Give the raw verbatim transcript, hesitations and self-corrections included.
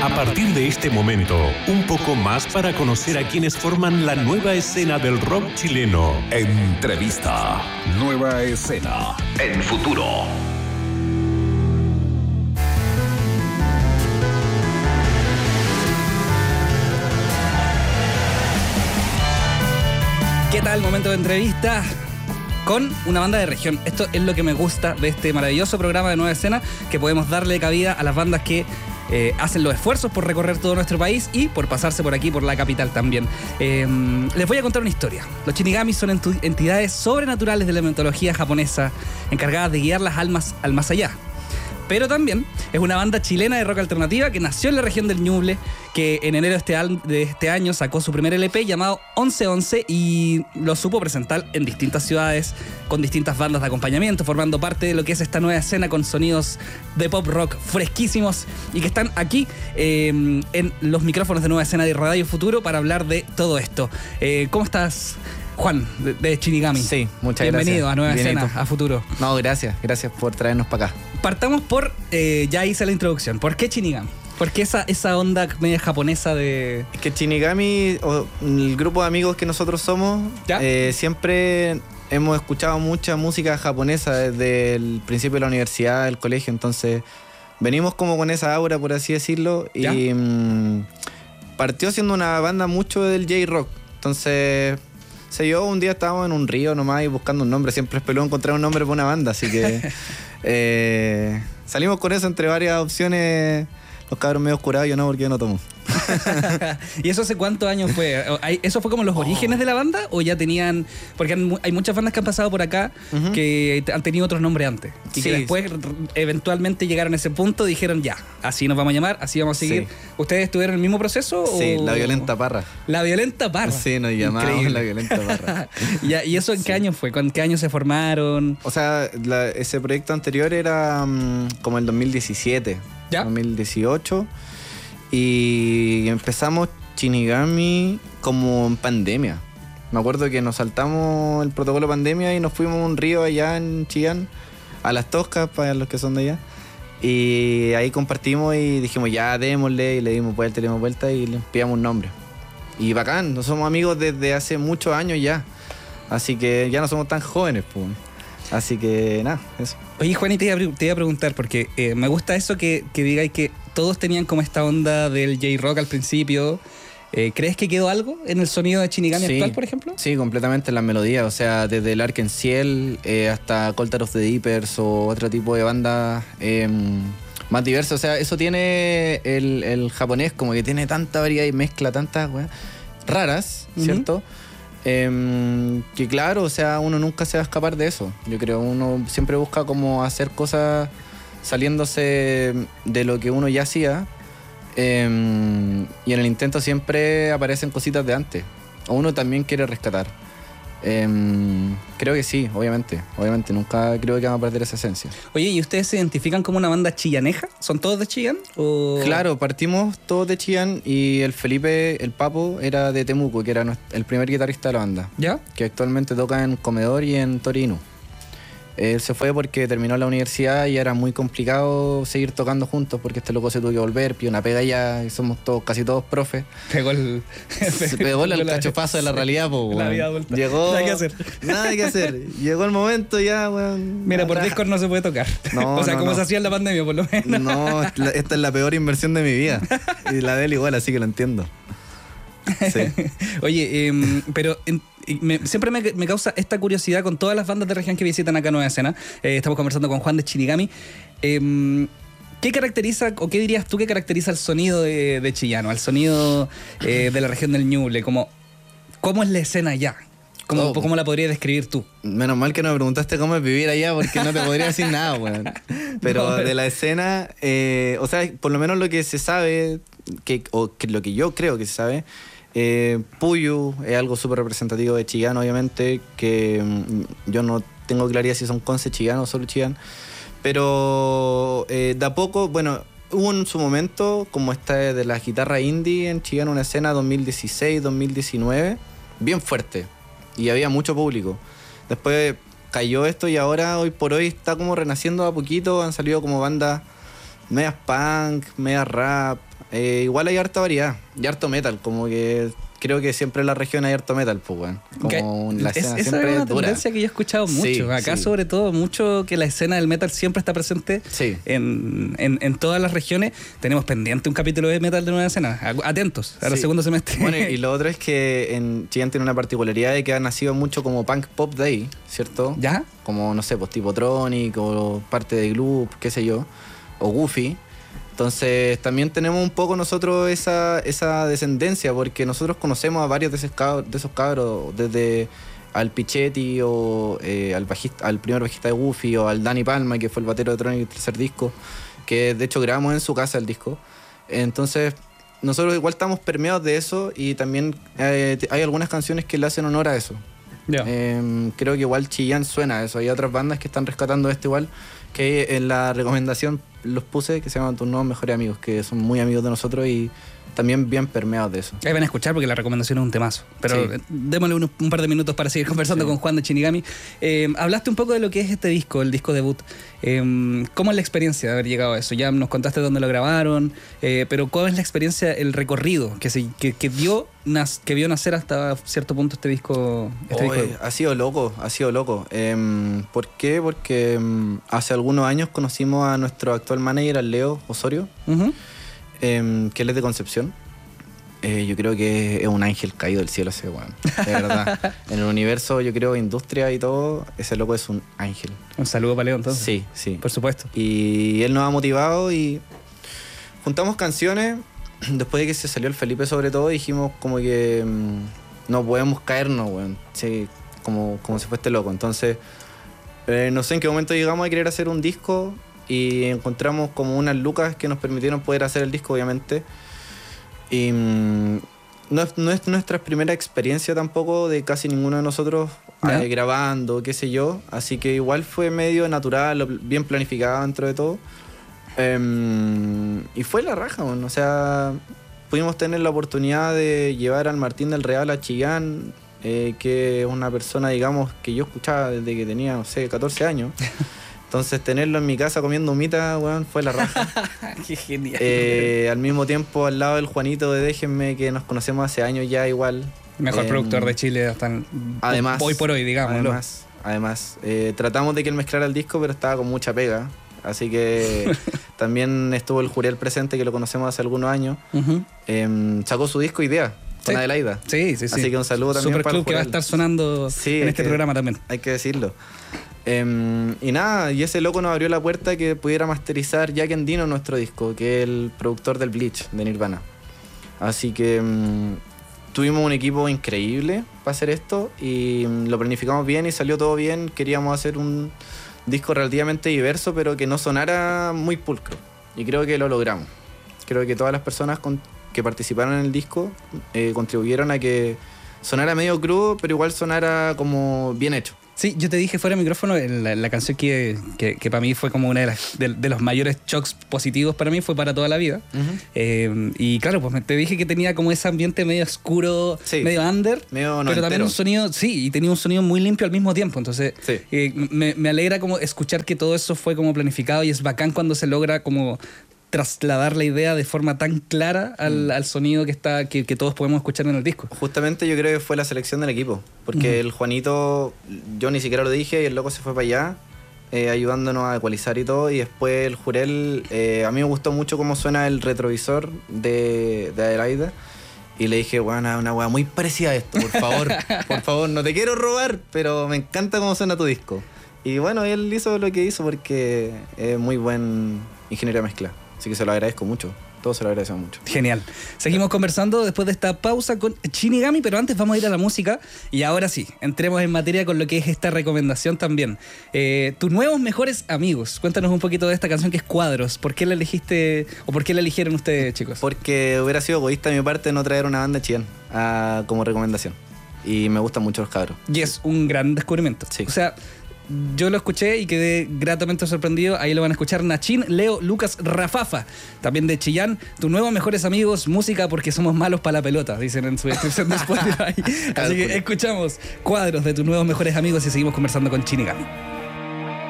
A partir de este momento, un poco más para conocer a quienes forman la nueva escena del rock chileno. Entrevista. Nueva escena. En Futuro. ¿Qué tal? Momento de entrevista con una banda de región. Esto es lo que me gusta de este maravilloso programa de Nueva Escena, que podemos darle cabida a las bandas que eh, hacen los esfuerzos por recorrer todo nuestro país y por pasarse por aquí, por la capital también. Eh, les voy a contar una historia. Los Shinigami son entu- entidades sobrenaturales de la mitología japonesa, encargadas de guiar las almas al más allá. Pero también es una banda chilena de rock alternativa que nació en la región del Ñuble, que en enero de este, al- de este año sacó su primer L P llamado once once y lo supo presentar en distintas ciudades con distintas bandas de acompañamiento, formando parte de lo que es esta nueva escena con sonidos de pop rock fresquísimos y que están aquí eh, en los micrófonos de Nueva Escena de Radio Futuro para hablar de todo esto. Eh, ¿Cómo estás, Juan, de, de Shinigami? Sí, muchas Bienvenido gracias. Bienvenido a Nueva Bienito. Escena, a Futuro. No, gracias, gracias por traernos para acá. Partamos por, eh, ya hice la introducción, ¿por qué Shinigami? ¿Por qué esa, esa onda media japonesa de...? Es que Shinigami, o el grupo de amigos que nosotros somos, eh, siempre hemos escuchado mucha música japonesa desde el principio de la universidad, del colegio, entonces venimos como con esa aura, por así decirlo, ¿Ya? y mmm, partió siendo una banda mucho del J-Rock, entonces... Se yo un día estábamos en un río nomás y buscando un nombre. Siempre es peludo encontrar un nombre para una banda, así que eh, salimos con eso entre varias opciones. Los cabros medio curados, yo no, porque yo no tomo. ¿Y eso hace cuántos años fue? ¿Eso fue como los orígenes oh. de la banda? ¿O ya tenían...? Porque hay muchas bandas que han pasado por acá uh-huh. que han tenido otros nombres antes. Y sí, que después sí. eventualmente llegaron a ese punto y dijeron ya, así nos vamos a llamar, así vamos a seguir. Sí. ¿Ustedes tuvieron el mismo proceso? Sí, o... La Violenta Parra. La Violenta Parra. Sí, nos llamábamos La Violenta Parra. ¿Y, ¿Y eso en sí. qué año fue? ¿En qué año se formaron? O sea, la, ese proyecto anterior era um, como el dos mil diecisiete. ¿Ya? dos mil dieciocho. Y empezamos Shinigami como en pandemia. Me acuerdo que nos saltamos el protocolo pandemia y nos fuimos a un río allá en Chillán, a Las Toscas, para los que son de allá. Y ahí compartimos y dijimos, ya, démosle, y le dimos vuelta, le dimos vuelta y le pillamos un nombre. Y bacán, nos somos amigos desde hace muchos años ya. Así que ya no somos tan jóvenes, pues. Así que nada, eso. Oye, Juan, y te iba a, te iba a preguntar, porque eh, me gusta eso que, que digáis que todos tenían como esta onda del J-Rock al principio. Eh, ¿Crees que quedó algo en el sonido de Shinigami sí, actual, por ejemplo? Sí, completamente en las melodías. O sea, desde el Arkenciel eh, hasta Coltar of the Deepers o otro tipo de bandas eh, más diversas. O sea, eso tiene el, el japonés, como que tiene tanta variedad y mezcla tantas weas raras, ¿cierto? Uh-huh. Eh, que claro, o sea, uno nunca se va a escapar de eso. Yo creo, uno siempre busca como hacer cosas saliéndose de lo que uno ya hacía, eh, y en el intento siempre aparecen cositas de antes, o uno también quiere rescatar. Eh, creo que sí, obviamente, obviamente, nunca creo que vamos a perder esa esencia. Oye, ¿y ustedes se identifican como una banda chillaneja? ¿Son todos de Chillán? O... Claro, partimos todos de Chillán y el Felipe, el Papo, era de Temuco, que era el primer guitarrista de la banda. ¿Ya? Que actualmente toca en Comedor y en Torino. Él se fue porque terminó la universidad y era muy complicado seguir tocando juntos porque este loco se tuvo que volver, pidió una pega ya y somos todos, casi todos profes. Pegó el... Se pegó el cachofazo de la realidad, po, la vida adulta. Llegó... Nada que hacer. Nada que hacer. Llegó el momento ya, weón. Mira, por Discord no se puede tocar. No, o sea, no, como no. se hacía en la pandemia, por lo menos. No, esta es la peor inversión de mi vida. Y la de él igual, así que lo entiendo. Sí. Oye, eh, pero en, me, siempre me, me causa esta curiosidad con todas las bandas de región que visitan acá Nueva Escena. Eh, estamos conversando con Juan de Shinigami. Eh, ¿Qué caracteriza, o qué dirías tú que caracteriza el sonido de, de Chillán, al sonido eh, de la región del Ñuble? Como, ¿cómo es la escena allá? ¿Cómo, oh. ¿Cómo la podrías describir tú? Menos mal que no me preguntaste cómo es vivir allá, porque no te podría decir nada, weón. Pero no, de la escena, eh, o sea, por lo menos lo que se sabe, que, o que lo que yo creo que se sabe, eh, Puyu es algo súper representativo de Chillán, obviamente, que mm, yo no tengo claridad si son Conce, Chillán o solo Chillán, pero eh, de a poco, bueno, hubo en su momento, como esta de la guitarra indie en Chillán, una escena dos mil dieciséis, dos mil diecinueve, bien fuerte. Y había mucho público. Después cayó esto y ahora, hoy por hoy, está como renaciendo a poquito. Han salido como bandas medias punk, medias rap, Eh, igual hay harta variedad y harto metal, como que creo que siempre en la región hay harto metal, pues, weón. Como la escena es, siempre esa es una es dura. tendencia que yo he escuchado mucho. Sí, Acá, sí. sobre todo, mucho que la escena del metal siempre está presente Sí. en, en, en todas las regiones. Tenemos pendiente un capítulo de metal de Nueva Escena. Atentos, a los Sí. segundo semestre. Bueno, y lo otro es que en Chillán tiene una particularidad de que ha nacido mucho como punk pop de ahí, ¿cierto? ¿Ya? Como, no sé, pues tipo Tronic o parte de Gloop, qué sé yo, o Goofy. Entonces también tenemos un poco nosotros esa, esa descendencia, porque nosotros conocemos a varios de esos cabros, de esos cabros desde al Pichetti o eh, al, bajista, al primer bajista de Goofy o al Dani Palma, que fue el batero de Tronic del tercer disco, que de hecho grabamos en su casa el disco. Entonces nosotros igual estamos permeados de eso y también eh, hay algunas canciones que le hacen honor a eso. Ya. Eh, creo que igual Chillán suena a eso. Hay otras bandas que están rescatando esto igual, que en la recomendación los puse, que se llaman Tus Nuevos Mejores Amigos, que son muy amigos de nosotros y también bien permeados de eso. Ahí van a escuchar porque la recomendación es un temazo. Pero Sí. démosle un, un par de minutos para seguir conversando Sí. con Juan de Shinigami. Eh, hablaste un poco de lo que es este disco, el disco debut. Eh, ¿Cómo es la experiencia de haber llegado a eso? Ya nos contaste dónde lo grabaron, eh, pero ¿cuál es la experiencia, el recorrido que, se, que, que, dio, nas, que vio nacer hasta cierto punto este disco? Este Oye, disco? ha sido loco, ha sido loco. Eh, ¿Por qué? Porque eh, hace algunos años conocimos a nuestro actual manager, al Leo Osorio, Uh-huh. eh, que él es de Concepción. Eh, yo creo que es un ángel caído del cielo ese weón. De verdad. En el universo, yo creo, industria y todo, ese loco es un ángel. Un saludo para Leo entonces. Sí, sí. Por supuesto. Y él nos ha motivado y juntamos canciones. Después de que se salió el Felipe, sobre todo, dijimos como que mmm, no podemos caernos, weón. Sí, como, como si fuese loco. Entonces, eh, no sé en qué momento llegamos a querer hacer un disco y encontramos como unas lucas que nos permitieron poder hacer el disco, obviamente. Y mmm, no, es, no es nuestra primera experiencia tampoco de casi ninguno de nosotros eh, grabando, qué sé yo. Así que igual fue medio natural, bien planificado dentro de todo. Um, y fue la raja, bueno. O sea, pudimos tener la oportunidad de llevar al Martín del Real a Chillán, eh, que es una persona, digamos, que yo escuchaba desde que tenía, no sé, catorce años. Entonces tenerlo en mi casa comiendo humita, weón, fue la raja. Qué genial. Eh, al mismo tiempo, al lado del Juanito de Déjenme, que nos conocemos hace años ya igual. Mejor Eh, productor de Chile hasta en- Además, hoy por hoy, digamos. Además, además eh, tratamos de que él mezclara el disco, pero estaba con mucha pega. Así que también estuvo el Juriel presente, que lo conocemos hace algunos años. Uh-huh. Eh, sacó su disco Idea, con Sí. Adelaida. Sí, sí, sí. Así que un saludo también Super para el club que va a Juriel. estar sonando Sí, en es este que- programa también. Hay que decirlo. Eh, y nada, y ese loco nos abrió la puerta que pudiera masterizar Jack Endino nuestro disco, que es el productor del Bleach, de Nirvana. Así que mm, tuvimos un equipo increíble para hacer esto y mm, lo planificamos bien y salió todo bien. Queríamos hacer un disco relativamente diverso, pero que no sonara muy pulcro. Y creo que lo logramos. Creo que todas las personas con- que participaron en el disco eh, contribuyeron a que sonara medio crudo, pero igual sonara como bien hecho. Sí, yo te dije fuera de micrófono, la, la canción que, que, que para mí fue como una de, las, de, de los mayores shocks positivos para mí, fue Para Toda la Vida. Eh, y claro, pues me- te dije que tenía como ese ambiente medio oscuro, Sí. medio under, Medio pero también noventero. un sonido, sí, y tenía un sonido muy limpio al mismo tiempo. Entonces, Sí. eh, me, me alegra como escuchar que todo eso fue como planificado y es bacán cuando se logra como trasladar la idea de forma tan clara al, Mm. al sonido que está que, que todos podemos escuchar en el disco. Justamente yo creo que fue la selección del equipo, porque el Juanito, yo ni siquiera lo dije y el loco se fue para allá, eh, ayudándonos a ecualizar y todo, y después el Jurel, eh, a mí me gustó mucho cómo suena el retrovisor de, de Adelaida, y le dije, bueno, una weá muy parecida a esto, por favor, por favor, no te quiero robar, pero me encanta cómo suena tu disco. Y bueno, él hizo lo que hizo porque es muy buen ingeniero de mezcla, así que se lo agradezco mucho. Todos se lo agradecemos mucho. Genial. Seguimos conversando después de esta pausa con Shinigami, pero antes vamos a ir a la música y ahora sí, entremos en materia con lo que es esta recomendación también. Eh, tus nuevos mejores amigos. Cuéntanos un poquito de esta canción que es Cuadros. ¿Por qué la elegiste o por qué la eligieron ustedes, chicos? Porque hubiera sido egoísta de mi parte no traer una banda de Chillán ah, como recomendación. Y me gustan mucho los cabros. Y es un gran descubrimiento. Sí. O sea, yo lo escuché y quedé gratamente sorprendido. Ahí lo van a escuchar Nachín, Leo, Lucas, Rafafa. También de Chillán. Tus nuevos mejores amigos, música porque somos malos para la pelota, dicen en su descripción de Spotify. Así que escuchamos Cuadros de tus nuevos mejores amigos y seguimos conversando con Shinigami.